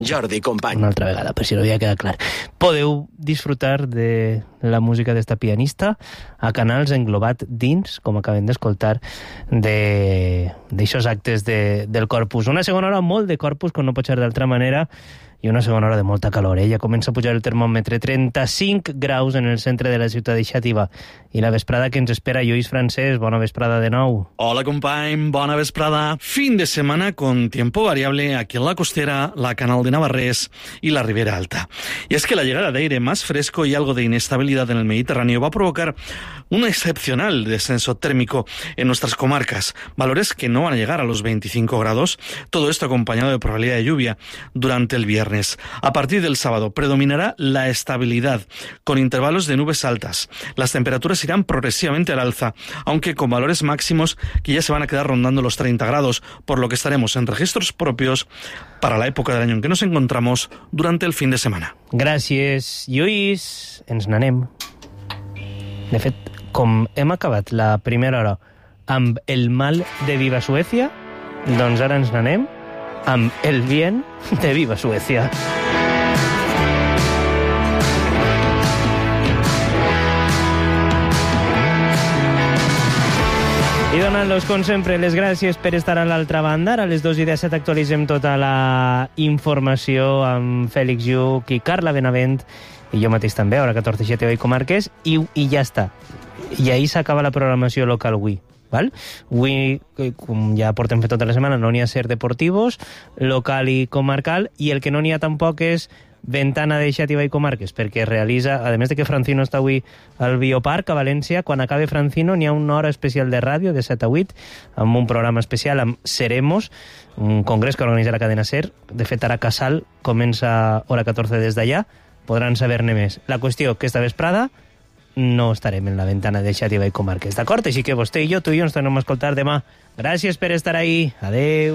Jordi Company. Una altra vegada, per si no havia quedat clar. Podeu disfrutar de la música d'esta pianista a canals englobat dins, com acabem d'escoltar, d'aixòs actes del Corpus. Una segona hora molt de Corpus, com no pot ser d'altra manera, i una segona hora de molta calor. Ja comença a pujar el termòmetre, 35 graus en el centre de la ciutat de Xàtiva. I la vesprada que ens espera, Lluís Francesc, bona vesprada de nou. Hola, company, bona vesprada. Fin de semana con tiempo variable aquí en la costera, la Canal de Navarrés y la Ribera Alta. Y es que la llegada de aire más fresco y algo de inestabilidad en el Mediterráneo va a provocar un excepcional descenso térmico en nuestras comarcas, valores que no van a llegar a los 25 grados, todo esto acompañado de probabilidad de lluvia durante el viernes. A partir del sábado predominará la estabilidad, con intervalos de nubes altas. Las temperaturas irán progresivamente al alza, aunque con valores máximos que ya se van a quedar rondando los 30 grados, por lo que estaremos en registros propios para la època del any en què nos encontramos durante el fin de semana. Gràcies, Lluís. Ens n'anem. De fet, com hem acabat la primera hora amb el mal de Viva Suècia, doncs ara ens n'anem amb el bien de Viva Suècia. I donant-los, com sempre, les gràcies per estar a l'altra banda. Ara a les 2:17 actualitzem tota la informació amb Fèlix Lluc i Carla Benavent, i jo mateix també, a hora 14:07 i comarques, i ja està. I ahir s'acaba la programació local avui. Val? Avui, com ja portem fet tota la setmana, no n'hi ha ser deportivos, local i comarcal, i el que no n'hi ha tampoc és Ventana de Xàtiva i comarques, perquè realitza, a més de que Francino està avui al Bioparc a València, quan acabe Francino n'hi ha una hora especial de ràdio de 7 a 8, amb un programa especial amb Seremos, un congrés que organitza la cadena SER. De fet, ara Casal comença hora 14 des d'allà, podran saber-ne més. La qüestió que esta vesprada no estarem en la Ventana de Xàtiva i comarques, d'acord? Així que vostè i jo, tu i jo, ens tornem a escoltar demà. Gràcies per estar ahí. Adeu.